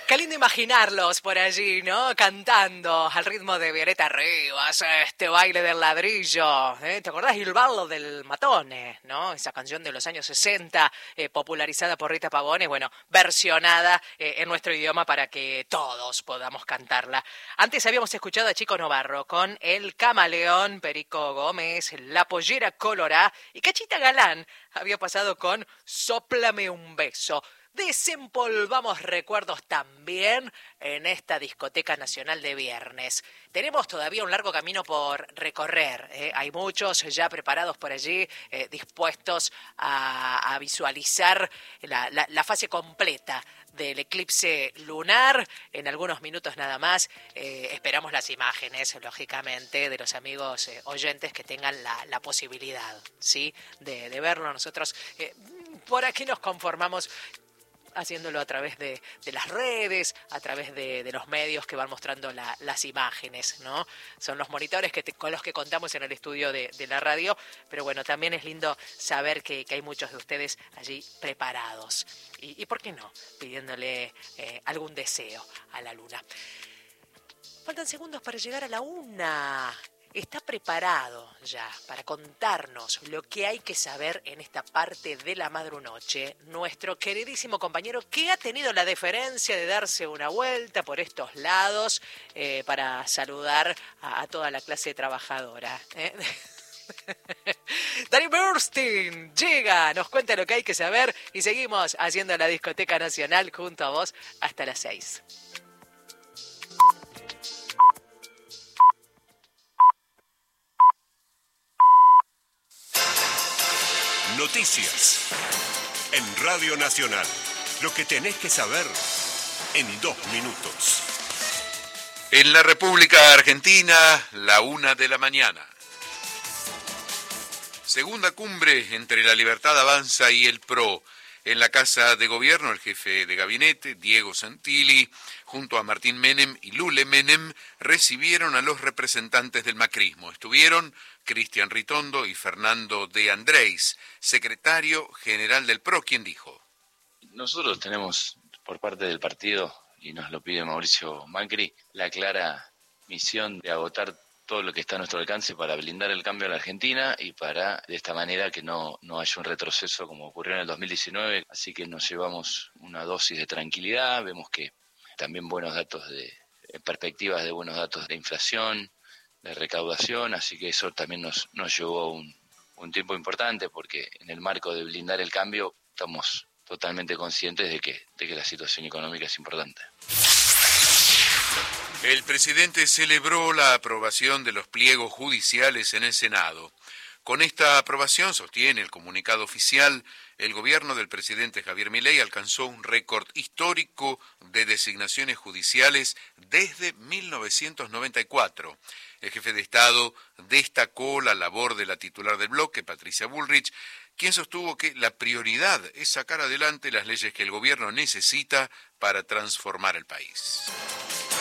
Qué lindo imaginarlos por allí, ¿no? Cantando al ritmo de Violeta Rivas, este baile del ladrillo. ¿Te acordás? Il ballo del matone, ¿no? Esa canción de los años 60, popularizada por Rita Pavone, bueno, versionada en nuestro idioma para que todos podamos cantarla. Antes habíamos escuchado a Chico Novarro con El Camaleón, Perico Gómez, La Pollera Colorá, y Cachita Galán había pasado con Sóplame un beso. Desempolvamos recuerdos también en esta discoteca nacional de viernes. Tenemos todavía un largo camino por recorrer. Hay muchos ya preparados por allí, dispuestos a visualizar la fase completa del eclipse lunar. En algunos minutos nada más esperamos las imágenes, lógicamente, de los amigos oyentes que tengan la posibilidad, ¿sí?, de verlo. Nosotros por aquí nos conformamos haciéndolo a través de las redes, a través de los medios que van mostrando las imágenes, ¿no? Son los monitores con los que contamos en el estudio de la radio, pero bueno, también es lindo saber que hay muchos de ustedes allí preparados. Y ¿por qué no? Pidiéndole algún deseo a la luna. Faltan segundos para llegar a la 1. Está preparado ya para contarnos lo que hay que saber en esta parte de la madrunoche nuestro queridísimo compañero que ha tenido la deferencia de darse una vuelta por estos lados para saludar a toda la clase trabajadora. Dani Bernstein llega, nos cuenta lo que hay que saber y seguimos haciendo la Discoteca Nacional junto a vos hasta las 6. Noticias en Radio Nacional. Lo que tenés que saber en 2 minutos. En la República Argentina, la 1 de la mañana. Segunda cumbre entre La Libertad Avanza y el PRO. En la Casa de Gobierno, el jefe de gabinete, Diego Santilli, junto a Martín Menem y Lule Menem, recibieron a los representantes del macrismo. Estuvieron Cristian Ritondo y Fernando de Andrés, secretario general del PRO, quien dijo: Nosotros tenemos por parte del partido, y nos lo pide Mauricio Macri, la clara misión de agotar todo lo que está a nuestro alcance para blindar el cambio a la Argentina y para, de esta manera, que no haya un retroceso como ocurrió en el 2019. Así que nos llevamos una dosis de tranquilidad, vemos que también buenos datos perspectivas de buenos datos de inflación, de recaudación, así que eso también nos llevó un tiempo importante, porque en el marco de blindar el cambio estamos totalmente conscientes de que la situación económica es importante. El presidente celebró la aprobación de los pliegos judiciales en el Senado. Con esta aprobación, sostiene el comunicado oficial, el gobierno del presidente Javier Milei alcanzó un récord histórico de designaciones judiciales desde 1994. El jefe de Estado destacó la labor de la titular del bloque, Patricia Bullrich, quien sostuvo que la prioridad es sacar adelante las leyes que el gobierno necesita para transformar el país.